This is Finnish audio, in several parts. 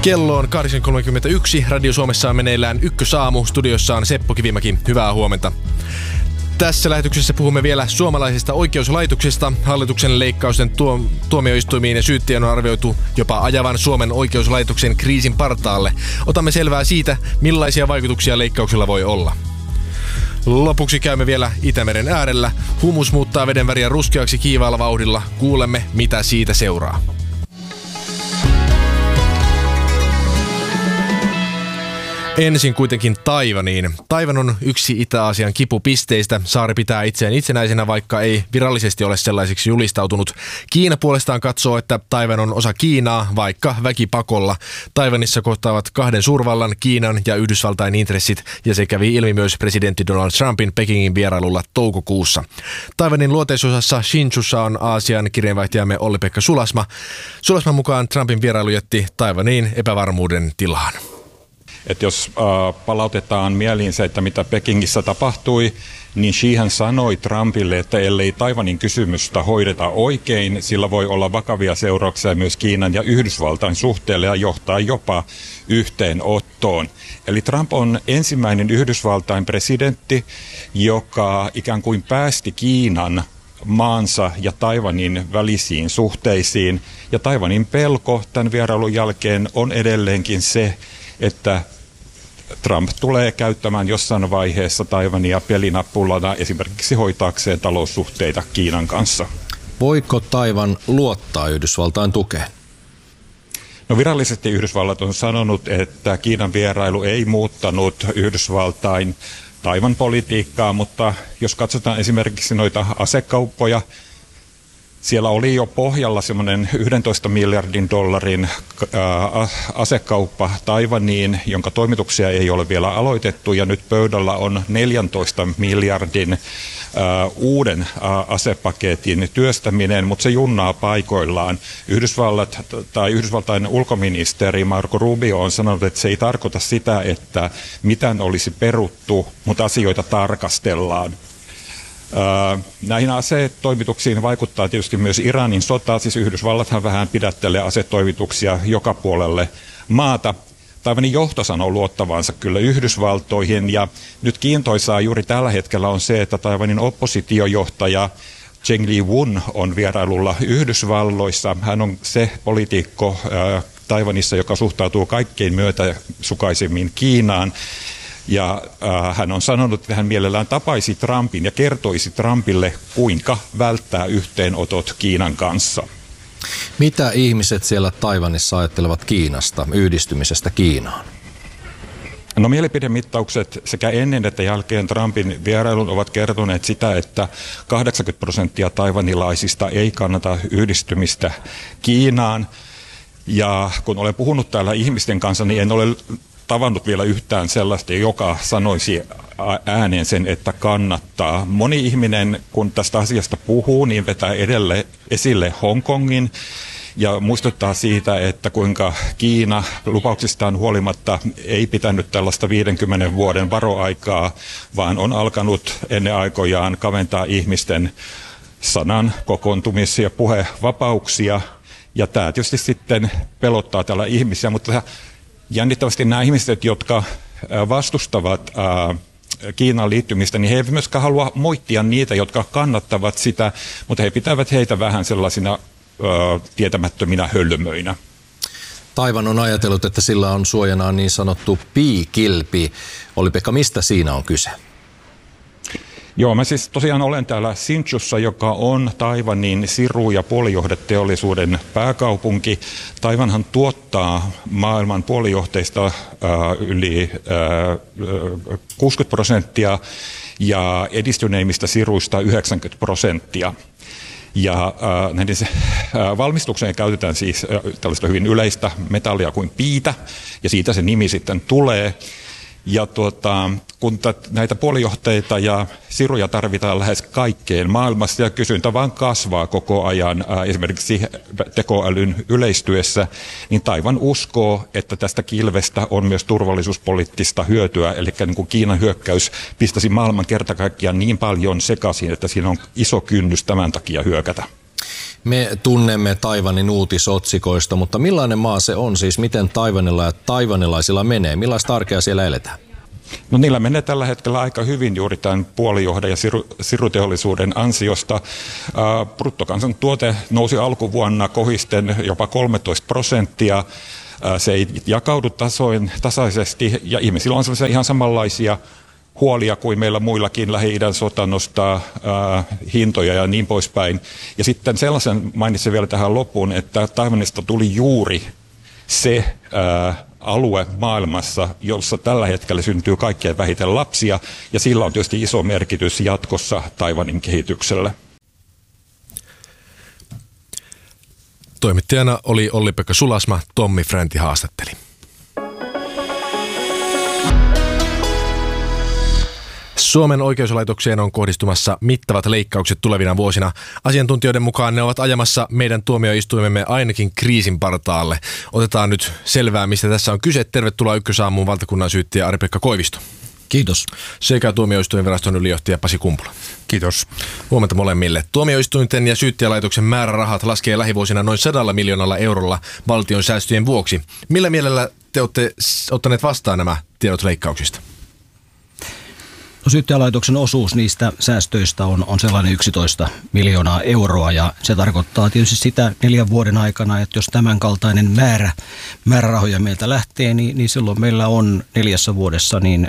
Kello on 8.31. Radio Suomessa on meneillään Ykkösaamu. Studiossa on Seppo Kivimäki. Hyvää huomenta. Tässä lähetyksessä puhumme vielä suomalaisista oikeuslaitoksista. Hallituksen leikkausten tuomioistuimiin ja syyttäjän on arvioitu jopa ajavan Suomen oikeuslaitoksen kriisin partaalle. Otamme selvää siitä, millaisia vaikutuksia leikkauksella voi olla. Lopuksi käymme vielä Itämeren äärellä. Humus muuttaa veden väriä ruskeaksi kiivaalla vauhdilla. Kuulemme, mitä siitä seuraa. Ensin kuitenkin Taiwaniin. Taiwan on yksi Itä-Aasian kipupisteistä. Saari pitää itseään itsenäisenä, vaikka ei virallisesti ole sellaiseksi julistautunut. Kiina puolestaan katsoo, että Taiwan on osa Kiinaa, vaikka väkipakolla. Taiwanissa kohtaavat kahden suurvallan, Kiinan ja Yhdysvaltain intressit, ja se kävi ilmi myös presidentti Donald Trumpin Pekingin vierailulla toukokuussa. Taiwanin luoteisosassa Hsinchussa on Aasian kirjeenvaihtajamme Olli-Pekka Sulasma. Sulasman mukaan Trumpin vierailu jätti Taiwaniin epävarmuuden tilaan. Että jos palautetaan mieliinsä, että mitä Pekingissä tapahtui, niin Xihan sanoi Trumpille, että ellei Taiwanin kysymystä hoideta oikein, sillä voi olla vakavia seurauksia myös Kiinan ja Yhdysvaltain suhteelle ja johtaa jopa yhteenottoon. Eli Trump on ensimmäinen Yhdysvaltain presidentti, joka ikään kuin päästi Kiinan maansa ja Taiwanin välisiin suhteisiin. Ja Taiwanin pelko tämän vierailun jälkeen on edelleenkin se, että Trump tulee käyttämään jossain vaiheessa Taiwania pelinappulana esimerkiksi hoitaakseen taloussuhteita Kiinan kanssa. Voiko Taiwan luottaa Yhdysvaltain tukeen? No virallisesti Yhdysvallat on sanonut, että Kiinan vierailu ei muuttanut Yhdysvaltain Taiwan politiikkaa, mutta jos katsotaan esimerkiksi noita asekauppoja, siellä oli jo pohjalla semmoinen 11 miljardin dollarin asekauppa Taiwaniin, jonka toimituksia ei ole vielä aloitettu, ja nyt pöydällä on 14 miljardin uuden asepaketin työstäminen, mutta se junnaa paikoillaan. Yhdysvaltain ulkoministeri Marco Rubio on sanonut, että se ei tarkoita sitä, että mitään olisi peruttu, mutta asioita tarkastellaan. Näihin asetoimituksiin vaikuttaa tietysti myös Iranin sota, siis Yhdysvallathan vähän pidättelee asetoimituksia joka puolelle maata. Taiwanin johto sanoo luottavansa kyllä Yhdysvaltoihin, ja nyt kiintoisaa juuri tällä hetkellä on se, että Taiwanin oppositiojohtaja Cheng Li-won on vierailulla Yhdysvalloissa. Hän on se poliitikko Taiwanissa, joka suhtautuu kaikkein myötäsukaisemmin Kiinaan. Ja hän on sanonut, että hän mielellään tapaisi Trumpin ja kertoisi Trumpille, kuinka välttää yhteenotot Kiinan kanssa. Mitä ihmiset siellä Taiwanissa ajattelevat Kiinasta, yhdistymisestä Kiinaan? No mielipidemittaukset sekä ennen että jälkeen Trumpin vierailun ovat kertoneet sitä, että 80% taiwanilaisista ei kannata yhdistymistä Kiinaan. Ja kun olen puhunut täällä ihmisten kanssa, niin en ole tavannut vielä yhtään sellaista, joka sanoisi ääneen sen, että kannattaa. Moni ihminen, kun tästä asiasta puhuu, niin vetää esille Hongkongin ja muistuttaa siitä, että kuinka Kiina lupauksistaan huolimatta ei pitänyt tällaista 50 vuoden varoaikaa, vaan on alkanut ennen aikojaan kaventaa ihmisten sanan, kokoontumis- ja puhevapauksia. Ja tämä tietysti sitten pelottaa täällä ihmisiä, mutta jännittävästi nämä ihmiset, jotka vastustavat Kiinan liittymistä, niin he eivät myöskään halua moittia niitä, jotka kannattavat sitä, mutta he pitävät heitä vähän sellaisina tietämättöminä hölmöinä. Taiwan on ajatellut, että sillä on suojanaan niin sanottu piikilpi. Olli-Pekka, mistä siinä on kyse? Joo, mä siis tosiaan olen täällä Hsinchussa, joka on Taiwanin siru- ja puolijohdeteollisuuden pääkaupunki. Taiwanhan tuottaa maailman puolijohteista yli 60% ja edistyneimmistä siruista 90%. Ja näiden valmistukseen käytetään siis tällaista hyvin yleistä metallia kuin piitä, ja siitä se nimi sitten tulee. Ja kun näitä puolijohteita ja siruja tarvitaan lähes kaikkeen maailmassa ja kysyntä vaan kasvaa koko ajan esimerkiksi tekoälyn yleistyessä, niin Taiwan uskoo, että tästä kilvestä on myös turvallisuuspoliittista hyötyä. Eli niin kuin Kiinan hyökkäys pistäisi maailman kerta kaikkiaan niin paljon sekaisin, että siinä on iso kynnys tämän takia hyökätä. Me tunnemme Taiwanin uutisotsikoista, mutta millainen maa se on siis? Miten Taiwanilla ja taiwanilaisilla menee? Millaista arkea siellä eletään? No niillä menee tällä hetkellä aika hyvin juuri tämän puolijohdan ja siruteollisuuden ansiosta. Bruttokansantuote nousi alkuvuonna kohisten jopa 13%. Se ei jakaudu tasaisesti ja ihmisillä on sellaisia ihan samanlaisia huolia kuin meillä muillakin. Lähi-idän sota nostaa hintoja ja niin poispäin. Ja sitten sellaisen mainitsin vielä tähän loppuun, että Taiwanista tuli juuri se alue maailmassa, jossa tällä hetkellä syntyy kaikkein vähiten lapsia, ja sillä on tietysti iso merkitys jatkossa Taiwanin kehitykselle. Toimittajana oli Olli-Pekka Sulasma, Tommi Fränti haastatteli. Suomen oikeuslaitokseen on kohdistumassa mittavat leikkaukset tulevina vuosina. Asiantuntijoiden mukaan ne ovat ajamassa meidän tuomioistuimemme ainakin kriisin partaalle. Otetaan nyt selvää, mistä tässä on kyse. Tervetuloa Ykkösaamuun valtakunnan syyttäjä Ari-Pekka Koivisto. Kiitos. Sekä tuomioistuinviraston ylijohtaja Pasi Kumpula. Kiitos. Huomenta molemmille. Tuomioistuinten ja syyttäjälaitoksen määrärahat laskee lähivuosina noin 100 miljoonalla eurolla valtion säästöjen vuoksi. Millä mielellä te olette ottaneet vastaan nämä tiedot leikkauksista? No, syyttäjälaitoksen osuus niistä säästöistä on sellainen 11 miljoonaa euroa, ja se tarkoittaa tietysti sitä 4 vuoden aikana, että jos tämän kaltainen määrärahoja meiltä lähtee, niin silloin meillä on 4 vuodessa niin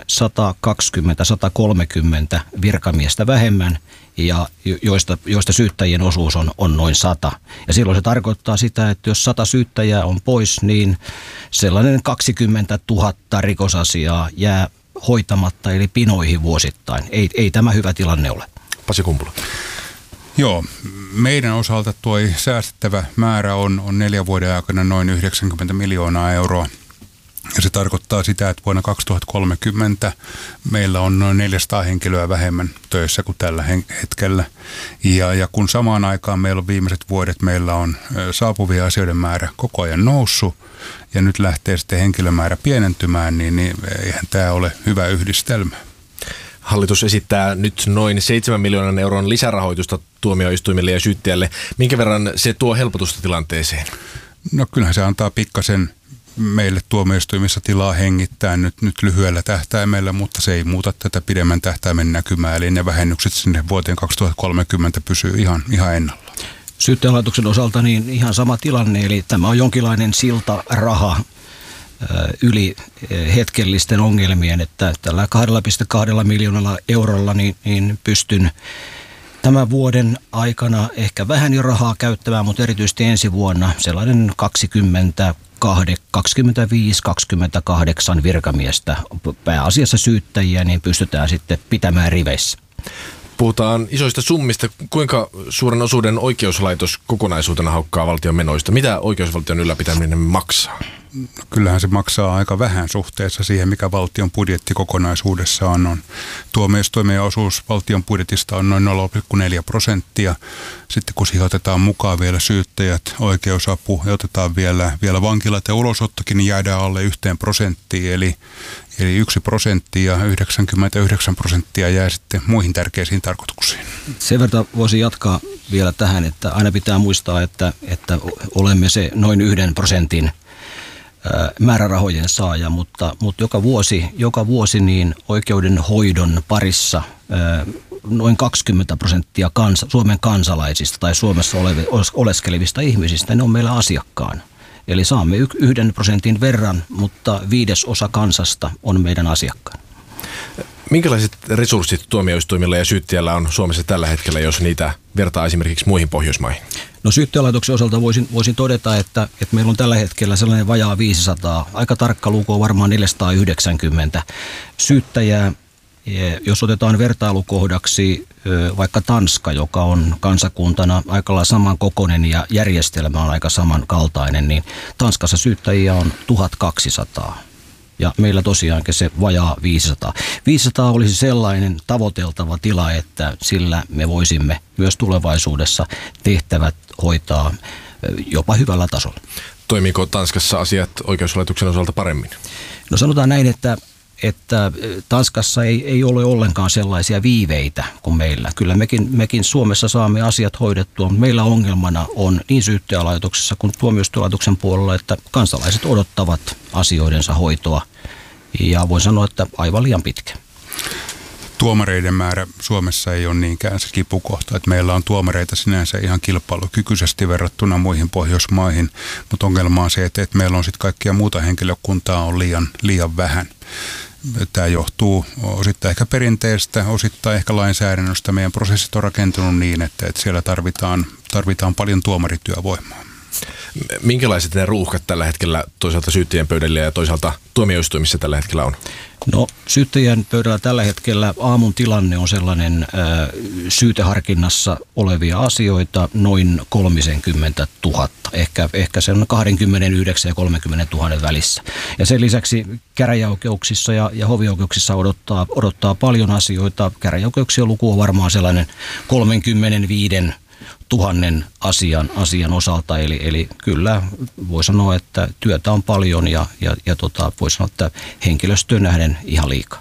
120-130 virkamiestä vähemmän, ja joista syyttäjien osuus on noin 100. Ja silloin se tarkoittaa sitä, että jos 100 syyttäjää on pois, niin sellainen 20 000 rikosasiaa jää hoitamatta eli pinoihin vuosittain. Ei tämä hyvä tilanne ole. Pasi Kumpula. Joo, meidän osalta tuo säästettävä määrä on 4 vuoden aikana noin 90 miljoonaa euroa. Ja se tarkoittaa sitä, että vuonna 2030 meillä on noin 400 henkilöä vähemmän töissä kuin tällä hetkellä. Ja kun samaan aikaan meillä on viimeiset vuodet, meillä on saapuvia asioiden määrä koko ajan noussut ja nyt lähtee sitten henkilömäärä pienentymään, niin eihän tämä ole hyvä yhdistelmä. Hallitus esittää nyt noin 7 miljoonan euron lisärahoitusta tuomioistuimille ja syyttäjälle. Minkä verran se tuo helpotusta tilanteeseen? No kyllähän se antaa pikkasen meille tuomioistuimissa tilaa hengittää nyt lyhyellä tähtäimellä, mutta se ei muuta tätä pidemmän tähtäimen näkymää, eli ne vähennykset sinne vuoteen 2030 pysyy ihan ennallaan. Syyttäjälaitoksen osalta niin ihan sama tilanne, eli tämä on jonkinlainen siltaraha yli hetkellisten ongelmien, että tällä 2,2 miljoonalla eurolla niin pystyn tämän vuoden aikana ehkä vähän jo rahaa käyttämään, mutta erityisesti ensi vuonna sellainen 25-28 virkamiestä, pääasiassa syyttäjiä, niin pystytään sitten pitämään riveissä. Puhutaan isoista summista. Kuinka suuren osuuden oikeuslaitos kokonaisuutena haukkaa valtion menoista? Mitä oikeusvaltion ylläpitäminen maksaa? Kyllähän se maksaa aika vähän suhteessa siihen, mikä valtion budjetti kokonaisuudessaan on. Tuomioistuimen osuus valtion budjetista on noin 0,4%. Sitten kun siihen otetaan mukaan vielä syyttäjät, oikeusapu ja otetaan vielä vankilat ja ulosottokin, niin jäädään alle 1%. Eli 1% ja 99% jää sitten muihin tärkeisiin tarkoituksiin. Sen verran voisin jatkaa vielä tähän, että aina pitää muistaa, että olemme se noin 1% määrärahojen saaja, mutta joka vuosi niin oikeudenhoidon parissa noin 20% Suomen kansalaisista tai Suomessa oleskelevista ihmisistä, ne on meillä asiakkaana. Eli saamme 1% verran, mutta 1/5 kansasta on meidän asiakkaan. Minkälaiset resurssit tuomioistuimilla ja syyttäjällä on Suomessa tällä hetkellä, jos niitä vertaa esimerkiksi muihin Pohjoismaihin? No, syyttäjälaitoksen osalta voisin todeta, että meillä on tällä hetkellä sellainen vajaa 500, aika tarkka luku on varmaan 490 syyttäjää. Jos otetaan vertailukohdaksi vaikka Tanska, joka on kansakuntana aika lailla samankokoinen ja järjestelmä on aika samankaltainen, niin Tanskassa syyttäjiä on 1200. Ja meillä tosiaankin se vajaa 500. 500 olisi sellainen tavoiteltava tila, että sillä me voisimme myös tulevaisuudessa tehtävät hoitaa jopa hyvällä tasolla. Toimiiko Tanskassa asiat oikeuslaitoksen osalta paremmin? No, sanotaan näin, että että Tanskassa ei ole ollenkaan sellaisia viiveitä kuin meillä. Kyllä mekin Suomessa saamme asiat hoidettua, mutta meillä ongelmana on niin syyttäjälaitoksessa kuin tuomioistuinlaitoksen puolella, että kansalaiset odottavat asioidensa hoitoa ja voin sanoa, että aivan liian pitkä. Tuomareiden määrä Suomessa ei ole niinkään se kipukohta, että meillä on tuomareita sinänsä ihan kilpailukykyisesti verrattuna muihin Pohjoismaihin, mutta ongelma on se, että meillä on sitten kaikkia muuta henkilökuntaa on liian vähän. Tämä johtuu osittain ehkä perinteestä, osittain ehkä lainsäädännöstä. Meidän prosessit on rakentunut niin, että siellä tarvitaan paljon tuomarityövoimaa. Minkälaiset ne ruuhkat tällä hetkellä toisaalta syyttäjien pöydällä ja toisaalta tuomioistuimissa tällä hetkellä on? No syyttäjän pöydällä tällä hetkellä aamun tilanne on sellainen syyteharkinnassa olevia asioita noin 30 000, ehkä se on 29 ja 30 000 välissä. Ja sen lisäksi käräjäoikeuksissa ja hovioikeuksissa odottaa paljon asioita. Käräjäoikeuksien luku on varmaan sellainen 35 000 asian osalta, eli kyllä voi sanoa, että työtä on paljon ja voi sanoa, että henkilöstöön nähden ihan liikaa.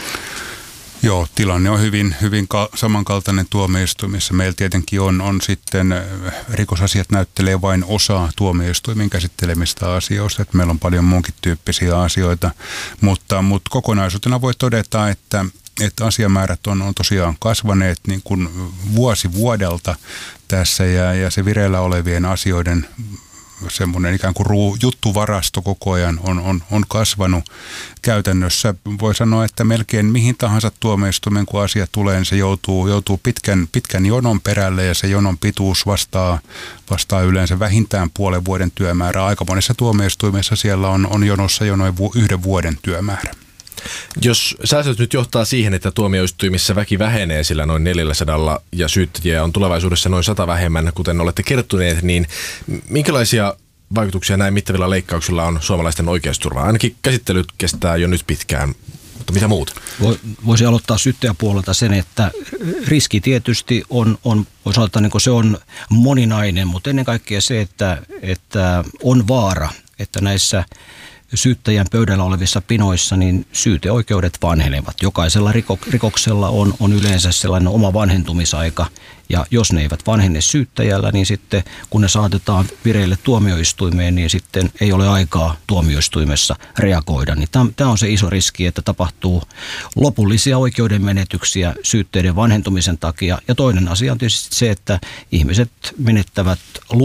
Joo, tilanne on hyvin samankaltainen tuomioistuimissa. Meillä tietenkin on sitten, rikosasiat näyttelee vain osaa tuomioistuimin käsittelemistä asioista, että meillä on paljon muunkin tyyppisiä asioita, mutta kokonaisuutena voi todeta, että asiamäärät on tosiaan kasvaneet niin kuin vuosi vuodelta tässä ja se vireillä olevien asioiden semmoinen ikään kuin juttuvarasto koko ajan on kasvanut. Käytännössä voi sanoa, että melkein mihin tahansa tuomioistuimen kun asia tulee, niin se joutuu pitkän jonon perälle ja se jonon pituus vastaa yleensä vähintään puolen vuoden työmäärää. Aika monessa tuomioistuimessa siellä on jonossa jo noin 1 vuoden työmäärä. Jos säästöt nyt johtaa siihen, että tuomioistuimissa väki vähenee sillä noin 400 ja syyttäjiä on tulevaisuudessa noin 100 vähemmän, kuten olette kertoneet, niin minkälaisia vaikutuksia näin mittavilla leikkauksilla on suomalaisten oikeusturvaan? Ainakin käsittelyt kestää jo nyt pitkään, mutta mitä muuta? Voisi aloittaa syyttäjäpuolelta sen, että riski tietysti on voisi sanoa, että niin se on moninainen, mutta ennen kaikkea se, että on vaara, että näissä syyttäjän pöydällä olevissa pinoissa, niin syyteoikeudet vanhenevat. Jokaisella rikoksella on yleensä sellainen oma vanhentumisaika, ja jos ne eivät vanhene syyttäjällä, niin sitten kun ne saatetaan vireille tuomioistuimeen, niin sitten ei ole aikaa tuomioistuimessa reagoida. Niin tämä on se iso riski, että tapahtuu lopullisia oikeudenmenetyksiä syytteiden vanhentumisen takia. Ja toinen asia on tietysti se, että ihmiset menettävät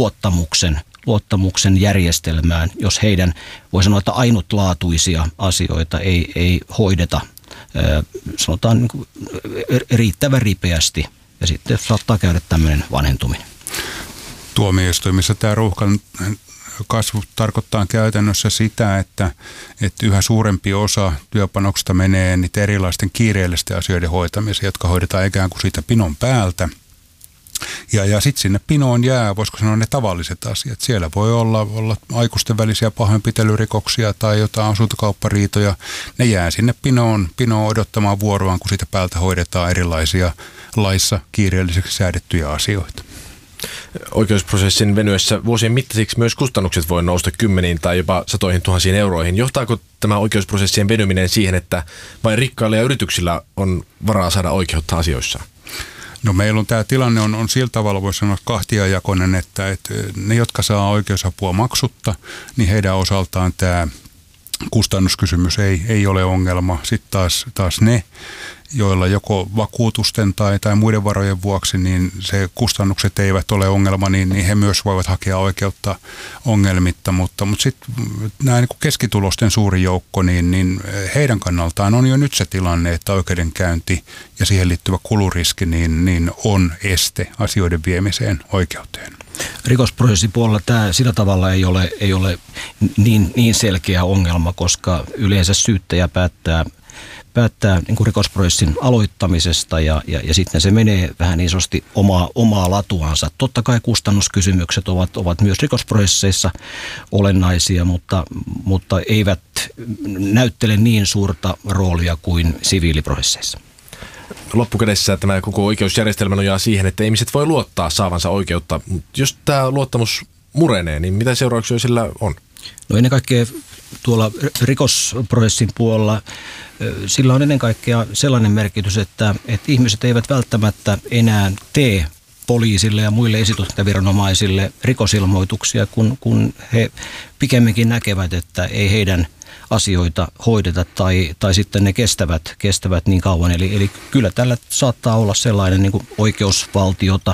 luottamuksen järjestelmään, jos heidän, voi sanoa, että ainutlaatuisia asioita ei hoideta, sanotaan niin kuin riittävän ripeästi, ja sitten saattaa käydä tämmöinen vanhentuminen. Tuomioistuimissa tämä ruuhkan kasvu tarkoittaa käytännössä sitä, että yhä suurempi osa työpanoksesta menee niitä erilaisten kiireellisten asioiden hoitamiseen, jotka hoidetaan ikään kuin siitä pinon päältä. Ja sitten sinne pinoon jää, voisiko sanoa, ne tavalliset asiat. Siellä voi olla aikuisten välisiä pahoinpitelyrikoksia tai jotain asuntokauppariitoja. Ne jää sinne pinoon odottamaan vuoroaan, kun siitä päältä hoidetaan erilaisia laissa kiireelliseksi säädettyjä asioita. Oikeusprosessin venyessä vuosien mittaisiksi myös kustannukset voi nousta 10 tai jopa 100 000 euroihin. Johtaako tämä oikeusprosessien venyminen siihen, että vain rikkailla ja yrityksillä on varaa saada oikeutta asioissaan? No meillä on tämä tilanne on sillä tavalla, voisi sanoa, kahtiajakoinen, että ne, jotka saa oikeusapua maksutta, niin heidän osaltaan tämä kustannuskysymys ei ole ongelma. Sitten taas ne, joilla joko vakuutusten tai muiden varojen vuoksi, niin se kustannukset eivät ole ongelma, niin he myös voivat hakea oikeutta ongelmitta. Mutta sitten nämä niin kuin keskitulosten suuri joukko, niin heidän kannaltaan on jo nyt se tilanne, että oikeudenkäynti ja siihen liittyvä kuluriski niin on este asioiden viemiseen oikeuteen. Rikosprosessin puolella tämä sillä tavalla ei ole niin selkeä ongelma, koska yleensä syyttäjä päättää niin kuin rikosprosessin aloittamisesta ja sitten se menee vähän niin sanotusti omaa latuansa. Totta kai kustannuskysymykset ovat myös rikosprosesseissa olennaisia, mutta eivät näyttele niin suurta roolia kuin siviiliprosesseissa. Loppukädessä tämä koko oikeusjärjestelmä nojaa siihen, että ihmiset voi luottaa saavansa oikeutta. Jos tämä luottamus murenee, niin mitä seurauksia sillä on? No ennen kaikkea tuolla rikosprosessin puolella sillä on ennen kaikkea sellainen merkitys, että ihmiset eivät välttämättä enää tee poliisille ja muille esitutkintaviranomaisille rikosilmoituksia, kun he pikemminkin näkevät, että ei heidän asioita hoideta tai sitten ne kestävät niin kauan. Eli kyllä tällä saattaa olla sellainen niin kuin oikeusvaltiota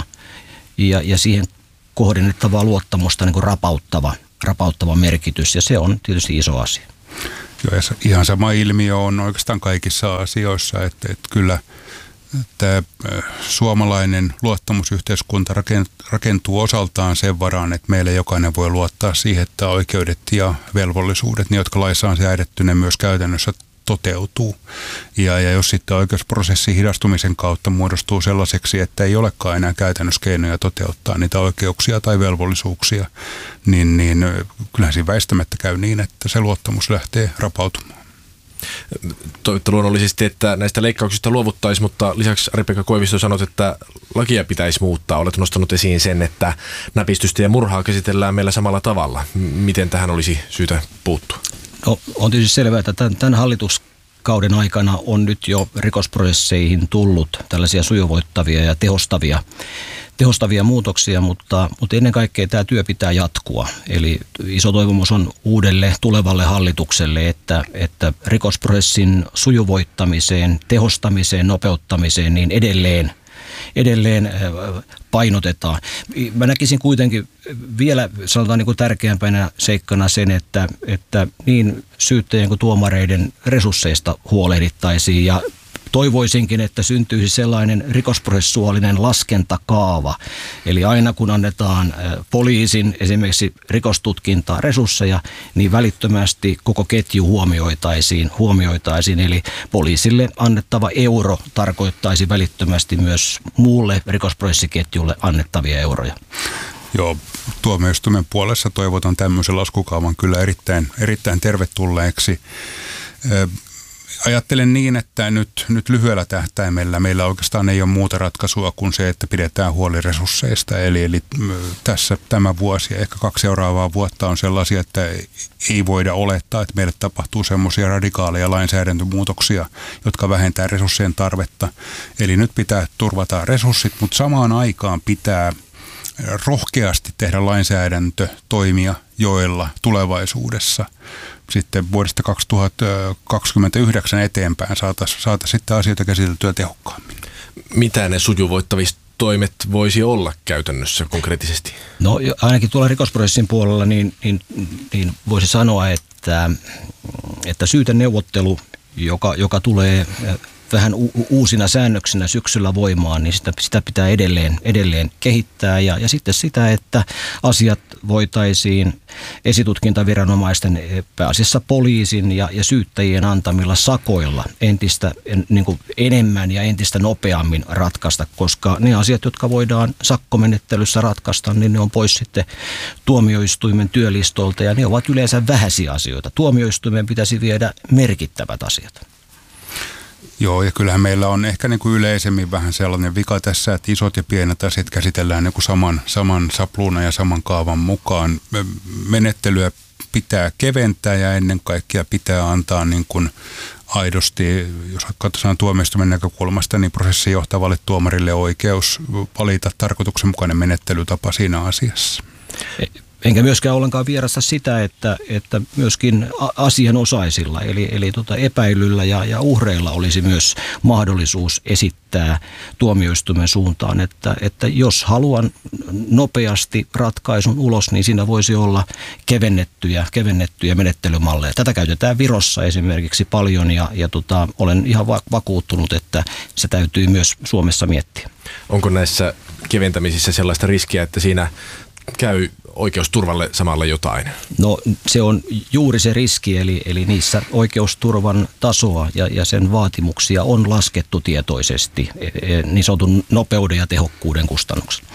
ja siihen kohdennettavaa luottamusta niin kuin rapauttava merkitys, ja se on tietysti iso asia. Joo, ja ihan sama ilmiö on oikeastaan kaikissa asioissa, että kyllä tämä suomalainen luottamusyhteiskunta rakentuu osaltaan sen varaan, että meillä jokainen voi luottaa siihen, että oikeudet ja velvollisuudet, ne jotka laissa on säädetty, ne myös käytännössä toteutuu. Ja jos sitten oikeusprosessin hidastumisen kautta muodostuu sellaiseksi, että ei olekaan enää käytännössä keinoja toteuttaa niitä oikeuksia tai velvollisuuksia, niin kyllähän siinä väistämättä käy niin, että se luottamus lähtee rapautumaan. Toivottavasti luonnollisesti, että näistä leikkauksista luovuttaisiin, mutta lisäksi Ari-Pekka Koivisto sanoi, että lakia pitäisi muuttaa. Olet nostanut esiin sen, että näpistystä ja murhaa käsitellään meillä samalla tavalla. Miten tähän olisi syytä puuttua? No, on tietysti selvää, että tämän hallituskauden aikana on nyt jo rikosprosesseihin tullut tällaisia sujuvoittavia ja tehostavia muutoksia, mutta ennen kaikkea tämä työ pitää jatkua. Eli iso toivomus on uudelle tulevalle hallitukselle, että rikosprosessin sujuvoittamiseen, tehostamiseen, nopeuttamiseen niin edelleen painotetaan. Mä näkisin kuitenkin vielä sanotaan niin kuin tärkeämpänä seikkana sen, että niin syyttäjien kuin tuomareiden resursseista huolehdittaisiin, ja toivoisinkin, että syntyisi sellainen rikosprosessuaalinen laskentakaava. Eli aina kun annetaan poliisin esimerkiksi rikostutkintaa resursseja, niin välittömästi koko ketju huomioitaisiin. Eli poliisille annettava euro tarkoittaisi välittömästi myös muulle rikosprosessiketjulle annettavia euroja. Joo, tuomioistuimen puolessa toivotan tämmöisen laskukaavan kyllä erittäin tervetulleeksi. Ajattelen niin, että nyt lyhyellä tähtäimellä meillä oikeastaan ei ole muuta ratkaisua kuin se, että pidetään huoli resursseista. Eli tässä tämä vuosi ja ehkä 2 seuraavaa vuotta on sellaisia, että ei voida olettaa, että meille tapahtuu semmoisia radikaaleja lainsäädäntömuutoksia, jotka vähentää resurssien tarvetta. Eli nyt pitää turvata resurssit, mutta samaan aikaan pitää rohkeasti tehdä lainsäädäntötoimia, joilla tulevaisuudessa sitten vuodesta 2029 eteenpäin saataisiin sitten asioita käsiteltyä tehokkaammin. Mitä ne sujuvoittaviset toimet voisi olla käytännössä konkreettisesti? No ainakin tuolla rikosprosessin puolella niin voisi sanoa, että syyteneuvottelu, joka tulee vähän uusina säännöksinä syksyllä voimaan, niin sitä pitää edelleen kehittää. Ja sitten sitä, että asiat voitaisiin esitutkintaviranomaisten, pääasiassa poliisin ja syyttäjien antamilla sakoilla entistä niin kuin enemmän ja entistä nopeammin ratkaista, koska ne asiat, jotka voidaan sakkomenettelyssä ratkaista, niin ne on pois sitten tuomioistuimen työlistolta, ja ne ovat yleensä vähäisiä asioita. Tuomioistuimen pitäisi viedä merkittävät asiat. Joo, ja kyllähän meillä on ehkä niin kuin yleisemmin vähän sellainen vika tässä, että isot ja pienet asiat käsitellään niin kuin saman sapluunan ja saman kaavan mukaan. Menettelyä pitää keventää ja ennen kaikkea pitää antaa niin kuin aidosti, jos katsotaan tuomioistuimen näkökulmasta, niin prosessin johtavalle tuomarille oikeus valita tarkoituksenmukainen menettelytapa siinä asiassa. Enkä myöskään ollenkaan vierasta sitä, että myöskin asianosaisilla, eli epäilyllä ja uhreilla olisi myös mahdollisuus esittää tuomioistuimen suuntaan, että jos haluan nopeasti ratkaisun ulos, niin siinä voisi olla kevennettyjä menettelymalleja. Tätä käytetään Virossa esimerkiksi paljon, ja olen ihan vakuuttunut, että se täytyy myös Suomessa miettiä. Onko näissä keventämisissä sellaista riskiä, että siinä käy oikeusturvalle samalla jotain? No se on juuri se riski, eli niissä oikeusturvan tasoa ja sen vaatimuksia on laskettu tietoisesti niin sanotun nopeuden ja tehokkuuden kustannuksella.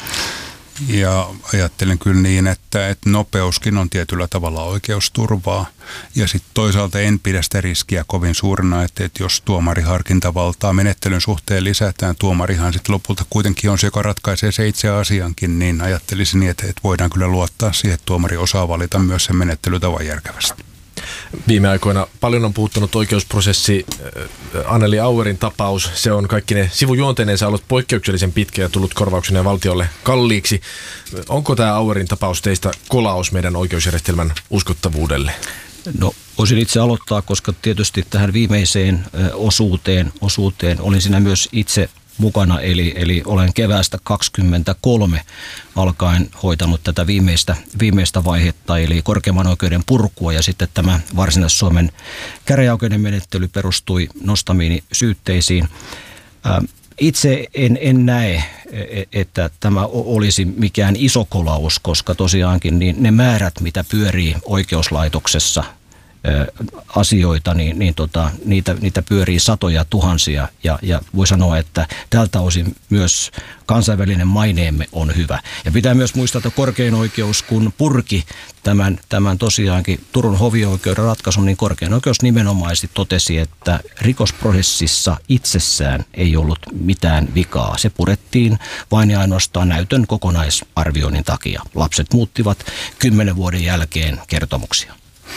Ja ajattelen kyllä niin, että nopeuskin on tietyllä tavalla oikeusturvaa. Ja sitten toisaalta en pidä sitä riskiä kovin suurena, että jos tuomariharkintavaltaa menettelyn suhteen lisätään, tuomarihan sitten lopulta kuitenkin on se, joka ratkaisee se itse asiankin, niin ajattelisin niin, että voidaan kyllä luottaa siihen, että tuomari osaa valita myös sen menettelytavan järkevästi. Viime aikoina paljon on puhuttanut oikeusprosessi Anneli Auerin tapaus. Se on kaikkine sivujuonteineensa ollut poikkeuksellisen pitkä ja tullut korvauksena valtiolle kalliiksi. Onko tämä Auerin tapaus teistä kolaus meidän oikeusjärjestelmän uskottavuudelle? No, voisin itse aloittaa, koska tietysti tähän viimeiseen osuuteen olin siinä myös itse mukana, eli olen keväästä 2023 alkaen hoitanut tätä viimeistä vaihetta, eli korkeimman oikeuden purkua, ja sitten tämä Varsinais-Suomen käräjäoikeuden menettely perustui nostamiini syytteisiin. Itse en näe, että tämä olisi mikään iso kolaus, koska tosiaankin niin ne määrät, mitä pyörii oikeuslaitoksessa asioita, niitä pyörii satoja tuhansia, ja voi sanoa, että tältä osin myös kansainvälinen maineemme on hyvä. Ja pitää myös muistaa, että korkein oikeus, kun purki tämän tosiaankin Turun hovioikeuden ratkaisun, niin korkein oikeus nimenomaisesti totesi, että rikosprosessissa itsessään ei ollut mitään vikaa. Se purettiin vain ja ainoastaan näytön kokonaisarvioinnin takia. Lapset muuttivat 10 vuoden jälkeen kertomuksia.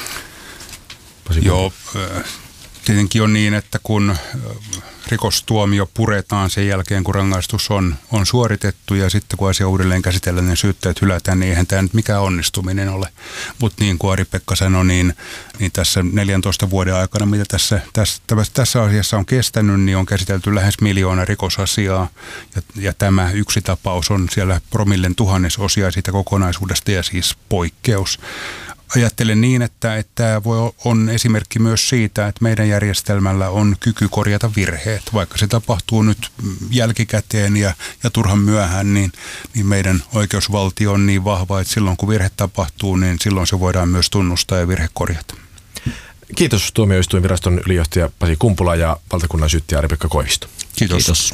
Joo, tietenkin on niin, että kun rikostuomio puretaan sen jälkeen, kun rangaistus on suoritettu, ja sitten kun asia uudelleen käsitellään, niin syytteet hylätään, niin eihän tämä nyt mikään onnistuminen ole. Mutta niin kuin Ari-Pekka sanoi, niin tässä 14 vuoden aikana, mitä tässä asiassa on kestänyt, niin on käsitelty lähes 1 miljoona rikosasiaa, ja tämä yksi tapaus on siellä promillen tuhannesosia siitä kokonaisuudesta, ja siis poikkeus. Ajattelen niin, että tämä on esimerkki myös siitä, että meidän järjestelmällä on kyky korjata virheet. Vaikka se tapahtuu nyt jälkikäteen ja turhan myöhään, niin meidän oikeusvaltio on niin vahva, että silloin kun virhe tapahtuu, niin silloin se voidaan myös tunnustaa ja virhe korjata. Kiitos tuomioistuinviraston ylijohtaja Pasi Kumpula ja valtakunnan syyttäjä Ari-Pekka Koivisto. Kiitos.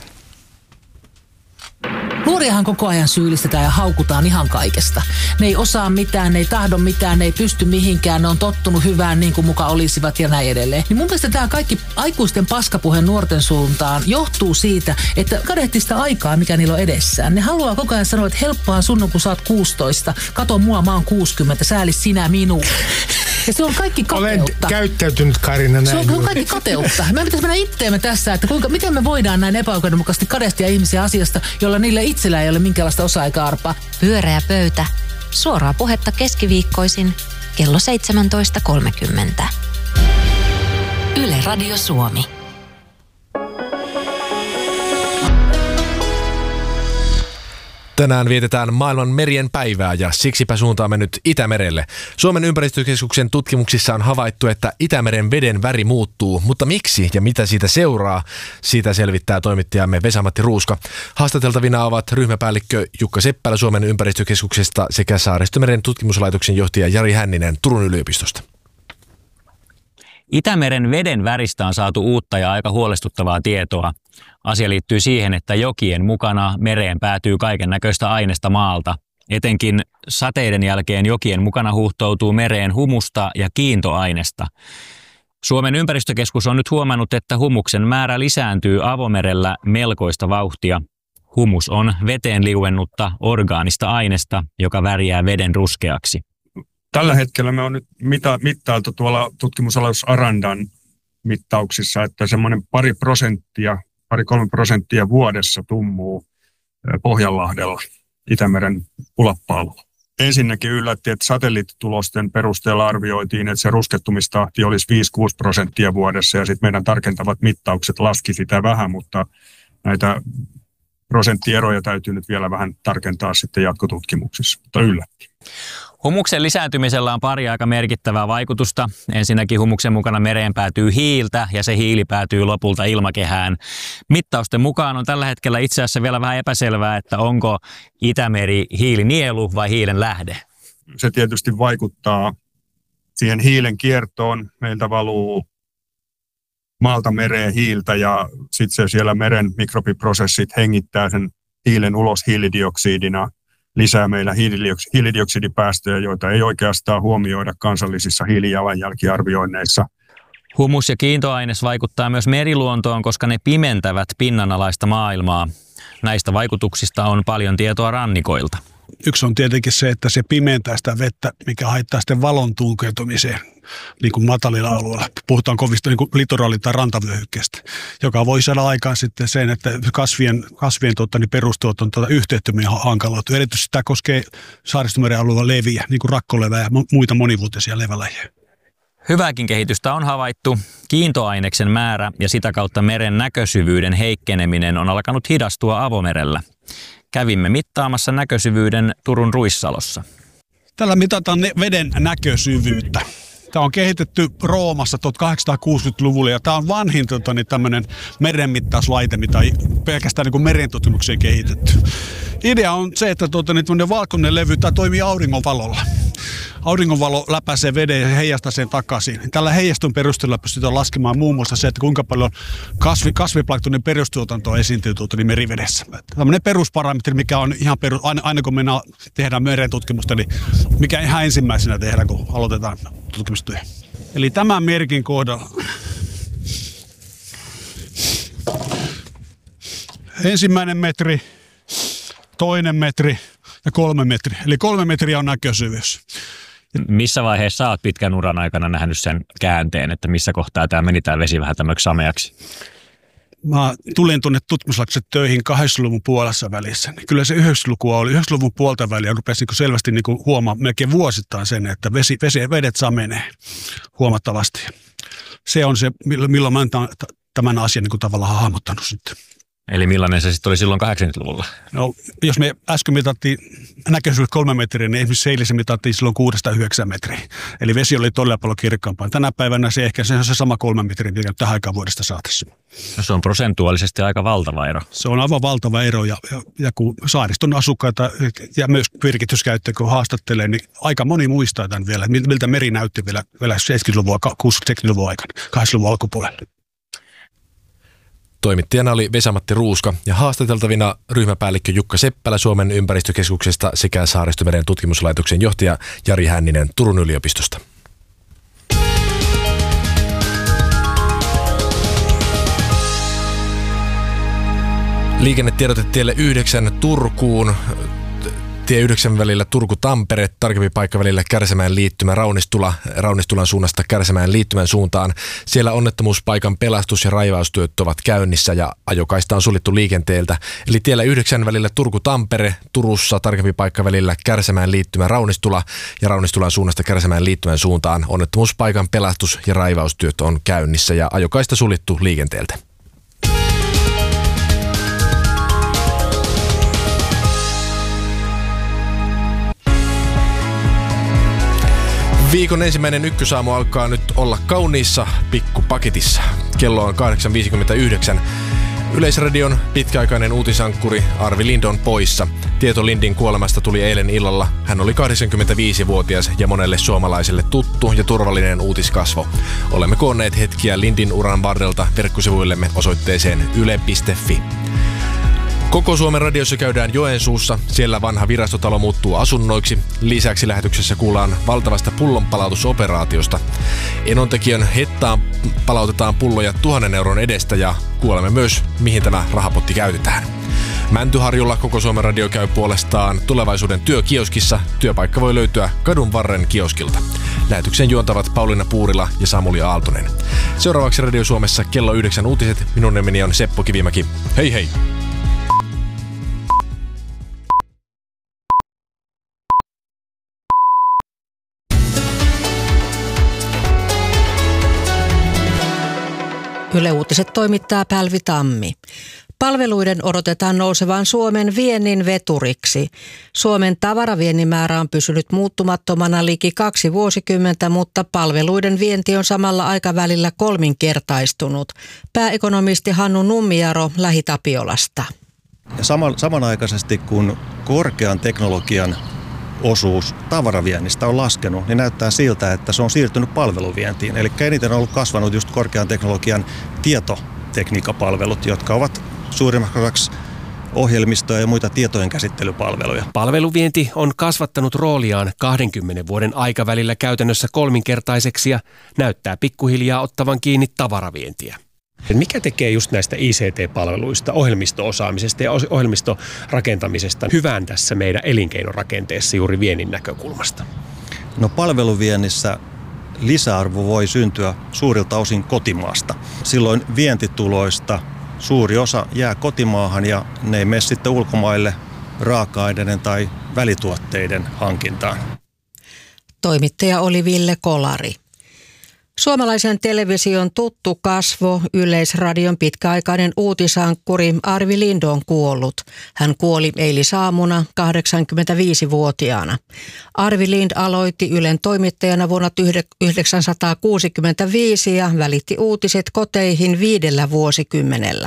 Nuoriahan koko ajan syyllistetään ja haukutaan ihan kaikesta. Ne ei osaa mitään, ne ei tahdo mitään, ne ei pysty mihinkään, ne on tottunut hyvään niin kuin muka olisivat ja näin edelleen. Niin mun mielestä tämä kaikki aikuisten paskapuhe nuorten suuntaan johtuu siitä, että kadehtii sitä aikaa, mikä niillä on edessään. Ne haluaa koko ajan sanoa, että helppoa sun on, kun sä oot 16. Kato mua, mä oon 60, sääli sinä minua. Ja se on kaikki kateutta. Olen käyttäytynyt, Karina, näin. Se on kaikki kateutta. Meidän pitäisi mennä itteemme tässä, että miten me voidaan näin epäoikeudenmukaisesti kadehtia ihmisiä asiasta, jolla niillä itsellä ei ole minkäänlaista osaa eikä arpaa. Pyöreä pöytä. Suoraa puhetta keskiviikkoisin kello 17.30. Yle Radio Suomi. Tänään vietetään maailman merien päivää ja siksipä suuntaamme nyt Itämerelle. Suomen ympäristökeskuksen tutkimuksissa on havaittu, että Itämeren veden väri muuttuu, mutta miksi ja mitä siitä seuraa? Siitä selvittää toimittajamme Vesa-Matti Ruuska. Haastateltavina ovat ryhmäpäällikkö Jukka Seppälä Suomen ympäristökeskuksesta sekä Saaristomeren tutkimuslaitoksen johtaja Jari Hänninen Turun yliopistosta. Itämeren veden väristä on saatu uutta ja aika huolestuttavaa tietoa. Asia liittyy siihen, että jokien mukana mereen päätyy kaiken näköistä aineesta maalta. Etenkin sateiden jälkeen jokien mukana huuhtoutuu mereen humusta ja kiintoainesta. Suomen ympäristökeskus on nyt huomannut, että humuksen määrä lisääntyy avomerellä melkoista vauhtia. Humus on veteen liuennutta orgaanista ainesta, joka värjää veden ruskeaksi. Tällä hetkellä me on nyt mittailtu tuolla tutkimusalus Arandan mittauksissa, että semmoinen 2-3% vuodessa tummuu Pohjanlahdella Itämeren ulappa-alueella. Ensinnäkin yllätti, että satelliittitulosten perusteella arvioitiin, että se ruskettumistahti olisi 5-6% vuodessa, ja sitten meidän tarkentavat mittaukset laski sitä vähän, mutta näitä prosenttieroja täytyy nyt vielä vähän tarkentaa sitten jatkotutkimuksissa, mutta yllätti. Humuksen lisääntymisellä on pari aika merkittävää vaikutusta. Ensinnäkin humuksen mukana mereen päätyy hiiltä ja se hiili päätyy lopulta ilmakehään. Mittausten mukaan on tällä hetkellä itse asiassa vielä vähän epäselvää, että onko Itämeri hiilinielu vai hiilen lähde. Se tietysti vaikuttaa siihen hiilen kiertoon. Meiltä valuu maalta mereen hiiltä ja sitten se siellä meren mikrobiprosessit hengittää sen hiilen ulos hiilidioksidina. Lisää meillä hiilidioksidipäästöjä, joita ei oikeastaan huomioida kansallisissa hiilijalanjälkiarvioinneissa. Humus ja kiintoaines vaikuttaa myös meriluontoon, koska ne pimentävät pinnanalaista maailmaa. Näistä vaikutuksista on paljon tietoa rannikoilta. Yksi on tietenkin se, että se pimentää sitä vettä, mikä haittaa sitten valon tunkeutumiseen. niin kuin matalilla alueilla. Puhutaan kovista niin kuin litoraali- tai rantavyöhykkeestä, joka voi saada aikaan sitten sen, että kasvien perustuotanto yhteyttömiä hankaloituu. Erityisesti tämä koskee Saaristomeren alueella leviä, niin kuin rakkolevää ja muita monivuotisia levälajeja. Hyvääkin kehitystä on havaittu. Kiintoaineksen määrä ja sitä kautta meren näkösyvyyden heikkeneminen on alkanut hidastua avomerellä. Kävimme mittaamassa näkösyvyyden Turun Ruissalossa. Tällä mitataan veden näkösyvyyttä. Tämä on kehitetty Roomassa 1860-luvulla ja tämä on vanhin tämmöinen merenmittauslaite, mitä on pelkästään niin kuin merentutkimukseen kehitetty. Idea on se, että valkoinen levy tämä toimii auringonvalolla. Auringonvalo läpäisee veden ja heijastaa sen takaisin. Tällä heijastun perusteella pystytään laskemaan muun muassa se, että kuinka paljon kasviplanktonin perustuotantoa esiintyy merivedessä. Tällainen perusparametri, mikä on ihan aina kun tehdään merentutkimusta, niin mikä ihan ensimmäisenä tehdään, kun aloitetaan tutkimustyö. Eli tämän merkin kohdalla ensimmäinen metri, toinen metri ja 3 metriä. Eli 3 metriä on näkösyvyys. Missä vaiheessa olet pitkän uran aikana nähnyt sen käänteen, että missä kohtaa tämä meni tämä vesi vähän tämmöiksi sameaksi? Mä tulin tuonne tutkimuslaitokseen töihin 80-luvun puolessa välissä. Kyllä se 90-lukua oli. 90-luvun puolta väliä rupesi selvästi huomaamaan melkein vuosittain sen, että vedet samenee huomattavasti. Se on se, milloin mä tämän asian tavallaan hahmottanut sitten. Eli millainen se sitten oli silloin 80-luvulla? No, jos me äsken mitattiin näköisyydet 3 metriä, niin esimerkiksi eilisen mitattiin silloin 6-9 metriä. Eli vesi oli todella paljon kirkkaampaa. Tänä päivänä se on se sama 3 metriä, mikä tähän aikaan vuodesta saataisiin. No, se on prosentuaalisesti aika valtava ero. Se on aivan valtava ero ja kun saariston asukkaita ja myös virkityskäyttäjä kun haastattelee, niin aika moni muistaa tämän vielä, miltä meri näytti vielä 70-luvun, 60-70-luvun aikana, 80-luvun alkupuolella. Toimittajana oli Vesa-Matti Ruuska ja haastateltavina ryhmäpäällikkö Jukka Seppälä Suomen ympäristökeskuksesta sekä Saaristomeren tutkimuslaitoksen johtaja Jari Hänninen Turun yliopistosta. Liikennetiedote tielle 9 Turkuun. Tie 9 välillä Turku-Tampere, tarkempi paikka välillä Kärsämäen liittymä Raunistulan suunnasta Kärsämäen liittymän suuntaan. Siellä onnettomuuspaikan pelastus- ja raivaustyöt ovat käynnissä ja ajokaista on suljettu liikenteeltä. Eli tiellä 9 välillä Turku-Tampere, Turussa tarkempi paikka välillä Kärsämäen liittymä Raunistula ja Raunistulan suunnasta Kärsämäen liittymän suuntaan. Onnettomuuspaikan pelastus- ja raivaustyöt on käynnissä ja ajokaista suljettu liikenteeltä. Viikon ensimmäinen ykkösaamu alkaa nyt olla kauniissa pikkupaketissa. Kello on 8.59. Yleisradion pitkäaikainen uutisankkuri Arvi Lind on poissa. Tieto Lindin kuolemasta tuli eilen illalla. Hän oli 85-vuotias ja monelle suomalaiselle tuttu ja turvallinen uutiskasvo. Olemme koonneet hetkiä Lindin uran varrelta verkkosivuillemme osoitteeseen yle.fi. Koko Suomen radiossa käydään Joensuussa. Siellä vanha virastotalo muuttuu asunnoiksi. Lisäksi lähetyksessä kuullaan valtavasta pullonpalautusoperaatiosta. Enontekijön Hettaan palautetaan pulloja 1 000 euron edestä ja kuulemme myös, mihin tämä rahapotti käytetään. Mäntyharjulla Koko Suomen radio käy puolestaan tulevaisuuden työkioskissa. Työpaikka voi löytyä Kadun varren kioskilta. Lähetyksen juontavat Pauliina Puurila ja Samuli Aaltonen. Seuraavaksi Radio Suomessa kello 9 uutiset. Minun nimeni on Seppo Kivimäki. Hei hei! Yle Uutiset toimittaa Pälvi Tammi. Palveluiden odotetaan nousevan Suomen viennin veturiksi. Suomen tavaraviennin määrä on pysynyt muuttumattomana liki 2 vuosikymmentä, mutta palveluiden vienti on samalla aikavälillä 3-kertaistunut. Pääekonomisti Hannu Nummijaro Lähi-Tapiolasta. Ja samanaikaisesti kun korkean teknologian osuus tavaraviennistä on laskenut, niin näyttää siltä, että se on siirtynyt palveluvientiin. Eli eniten on ollut kasvanut just korkean teknologian tietotekniikkapalvelut, jotka ovat suurimmaksi ohjelmistoja ja muita tietojen käsittelypalveluja. Palveluvienti on kasvattanut rooliaan 20 vuoden aikavälillä käytännössä 3-kertaiseksi ja näyttää pikkuhiljaa ottavan kiinni tavaravientiä. Mikä tekee just näistä ICT-palveluista, ohjelmisto-osaamisesta ja ohjelmistorakentamisesta hyvän tässä meidän elinkeinorakenteessa juuri viennin näkökulmasta? No palveluviennissä lisäarvo voi syntyä suurilta osin kotimaasta. Silloin vientituloista suuri osa jää kotimaahan ja ne ei mene sitten ulkomaille raaka-aineiden tai välituotteiden hankintaan. Toimittaja oli Ville Kolari. Suomalaisen television tuttu kasvo, Yleisradion pitkäaikainen uutisankkuri Arvi Lind on kuollut. Hän kuoli eilisaamuna 85-vuotiaana. Arvi Lind aloitti Ylen toimittajana vuonna 1965 ja välitti uutiset koteihin 5 vuosikymmenellä.